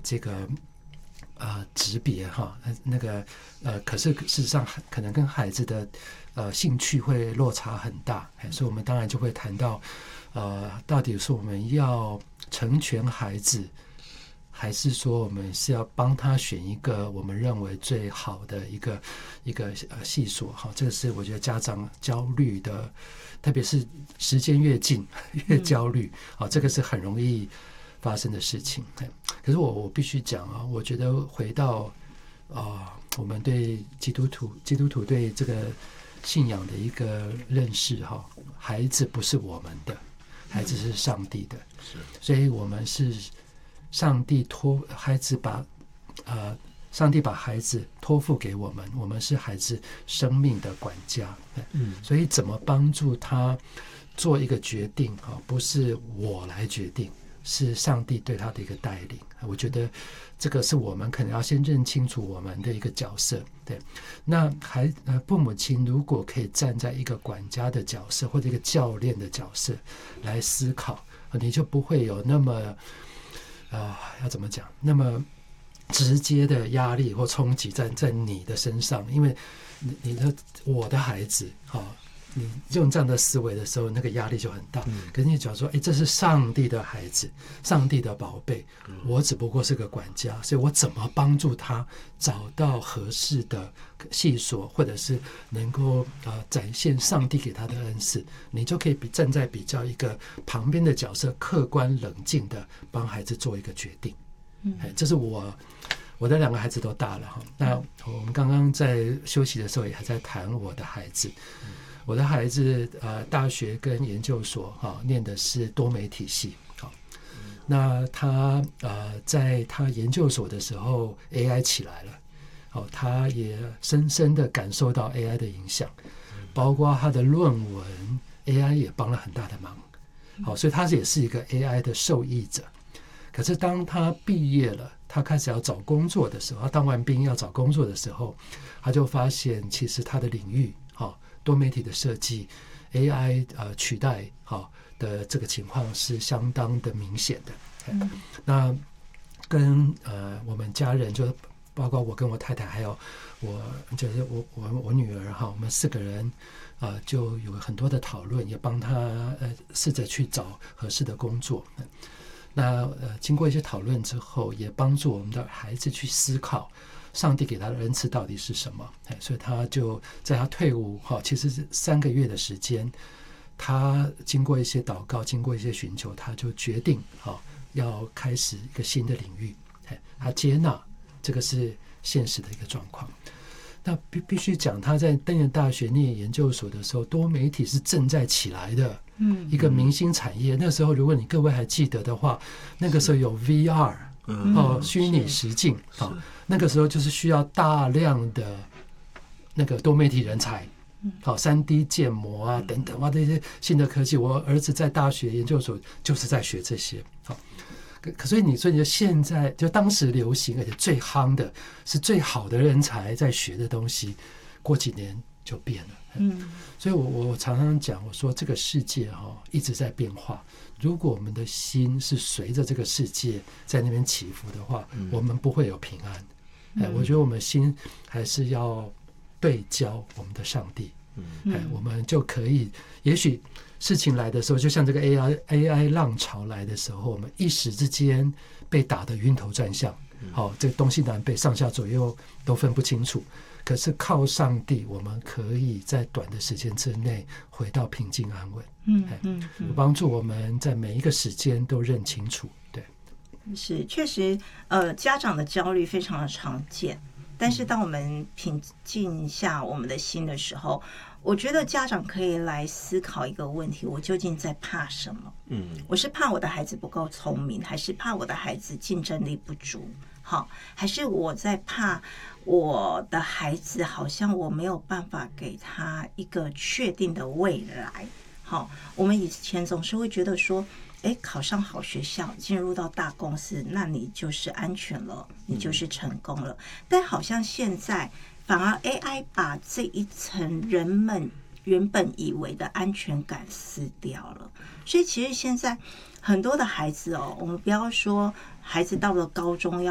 这个职别哈，那个可是事实上可能跟孩子的兴趣会落差很大，所以我们当然就会谈到到底是我们要成全孩子，还是说我们是要帮他选一个我们认为最好的一个系所哈？这个是我觉得家长焦虑的，特别是时间越近越焦虑，这个是很容易发生的事情。可是我必须讲啊，我觉得回到我们对基督徒对这个信仰的一个认识哈，孩子不是我们的，孩子是上帝的，所以我们是上帝上帝把孩子托付给我们，我们是孩子生命的管家。所以怎么帮助他做一个决定不是我来决定，是上帝对他的一个带领。我觉得这个是我们可能要先认清楚我们的一个角色。对，那父母亲如果可以站在一个管家的角色或者一个教练的角色来思考，你就不会有那么要怎么讲，那么直接的压力或冲击在你的身上，因为我的孩子你用这样的思维的时候，那个压力就很大。可是你只要说，这是上帝的孩子，上帝的宝贝，我只不过是个管家，所以我怎么帮助他找到合适的系所，或者是能够展现上帝给他的恩赐，你就可以站在比较一个旁边的角色，客观冷静的帮孩子做一个决定。这是我的2个孩子都大了哈。那我们刚刚在休息的时候也还在谈我的孩子。我的孩子大学跟研究所念的是多媒体系。那他在他研究所的时候 AI 起来了，他也深深的感受到 AI 的影响，包括他的论文 AI 也帮了很大的忙。所以他也是一个 AI 的受益者。可是当他毕业了，他开始要找工作的时候，他当完兵要找工作的时候，他就发现其实他的领域多媒体的设计 AI 取代的这个情况是相当的明显的。那跟我们家人，就包括我跟我太太还有我女儿我们4个人就有很多的讨论，也帮他试着去找合适的工作。那经过一些讨论之后，也帮助我们的孩子去思考上帝给他的恩赐到底是什么。所以他就在他退伍其实是3个月的时间，他经过一些祷告，经过一些寻求，他就决定要开始一个新的领域。他接纳这个是现实的一个状况。那必须讲，他在登研大学念研究所的时候，多媒体是正在起来的一个明星产业。那时候如果你各位还记得的话，那个时候有 VR 虚拟实境那个时候就是需要大量的那个多媒体人才，3D 建模等等这些新的科技。我儿子在大学研究所就是在学这些。所以你就现在就当时流行而且最夯的是最好的人才在学的东西，过几年就变了。所以我常常讲，我说这个世界一直在变化，如果我们的心是随着这个世界在那边起伏的话，我们不会有平安。我觉得我们心还是要对焦我们的上帝。我们就可以，也许事情来的时候，就像这个 AI 浪潮来的时候，我们一时之间被打得晕头转向，这个东西南北上下左右都分不清楚。可是靠上帝，我们可以在短的时间之内回到平静安稳。帮助我们在每一个时间都认清楚。对， 是确实，家长的焦虑非常的常见。但是当我们平静下我们的心的时候，我觉得家长可以来思考一个问题：我究竟在怕什么？我是怕我的孩子不够聪明，还是怕我的孩子竞争力不足？还是我在怕我的孩子好像我没有办法给他一个确定的未来？我们以前总是会觉得说，考上好学校，进入到大公司，那你就是安全了，你就是成功了。但好像现在反而 AI 把这一层人们原本以为的安全感撕掉了。所以其实现在很多的孩子我们不要说孩子到了高中